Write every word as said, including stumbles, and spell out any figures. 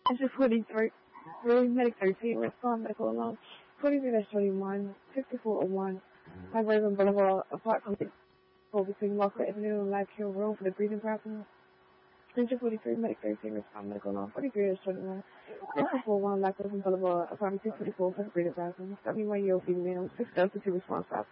Enter forty-three, three, medic thirteen, respond medical alone. forty-three dash twenty-one, sixty-four oh one, High Raven Boulevard, apartment between Walker Avenue and Live Hill Road for the breathing problem. Enter forty-three, medic thirteen, respond medical alone. forty-three dash twenty-one, sixty-four oh one, Live Raven Boulevard, apartment two forty-four for the breathing problem. seventy-one year old female, six Delta two response